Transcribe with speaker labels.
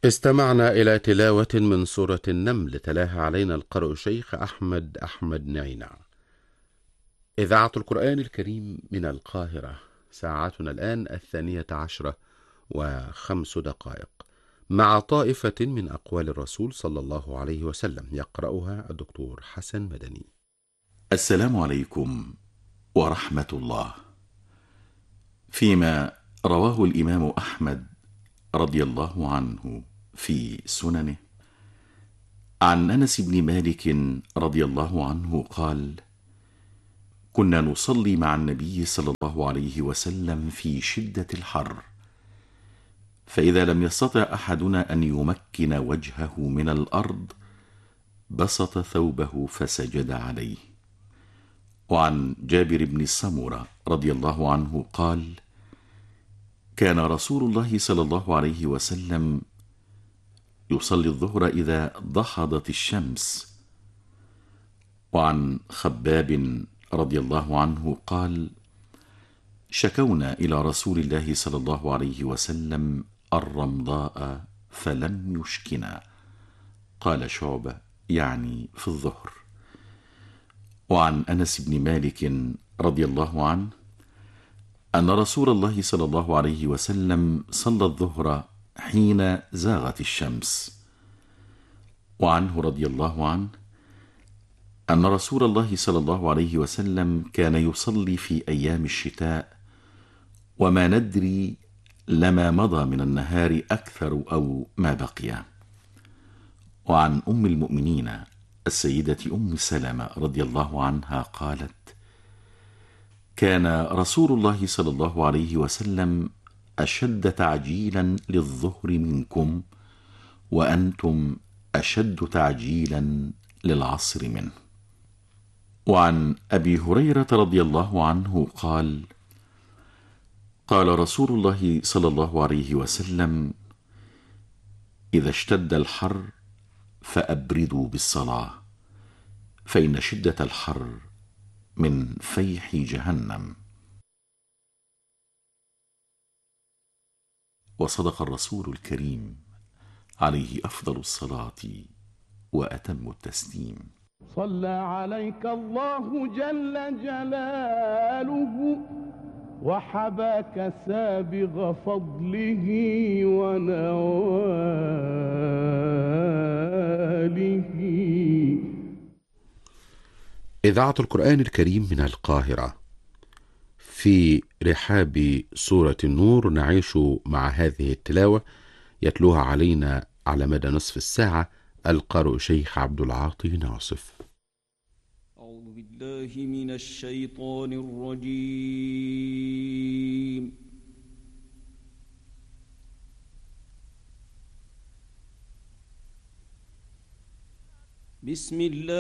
Speaker 1: استمعنا إلى تلاوة من سورة النمل تلاها علينا القارئ الشيخ أحمد نعينع. إذاعة القرآن الكريم من القاهرة. ساعتنا الآن 12:05 مع طائفة من أقوال الرسول صلى الله عليه وسلم، يقرأها الدكتور حسن مدني.
Speaker 2: السلام عليكم ورحمة الله. فيما رواه الإمام أحمد رضي الله عنه في سننه عن أنس بن مالك رضي الله عنه قال: كنا نصلي مع النبي صلى الله عليه وسلم في شدة الحر، فإذا لم يستطع أحدنا أن يمكن وجهه من الأرض بسط ثوبه فسجد عليه. وعن جابر بن سمرة رضي الله عنه قال: كان رسول الله صلى الله عليه وسلم يصلي الظهر إذا ضحضت الشمس. وعن خباب رضي الله عنه قال: شكونا إلى رسول الله صلى الله عليه وسلم الرمضاء فلم يشكنا. قال شعبة يعني في الظهر. وعن أنس بن مالك رضي الله عنه أن رسول الله صلى الله عليه وسلم صلى الظهر حين زاغت الشمس. وعنه رضي الله عنه أن رسول الله صلى الله عليه وسلم كان يصلي في أيام الشتاء وما ندري لما مضى من النهار أكثر أو ما بقي. وعن أم المؤمنين السيدة أم سلمة رضي الله عنها قالت: كان رسول الله صلى الله عليه وسلم أشد تعجيلا للظهر منكم، وأنتم أشد تعجيلا للعصر منه. وعن أبي هريرة رضي الله عنه قال: قال رسول الله صلى الله عليه وسلم: إذا اشتد الحر فأبردوا بالصلاة، فإن شدة الحر من فيح جهنم. وصدق الرسول الكريم عليه أفضل الصلاة وأتم التسليم.
Speaker 3: صلى عليك الله جل جلاله وحباك سابغ فضله ونواله.
Speaker 1: إذاعة القرآن الكريم من القاهرة. في رحاب سورة النور نعيش مع هذه التلاوة، يتلوها علينا على مدى نصف الساعة القارئ شيخ عبد العاطي ناصف.
Speaker 4: أعوذ بالله من الشيطان الرجيم. بسم الله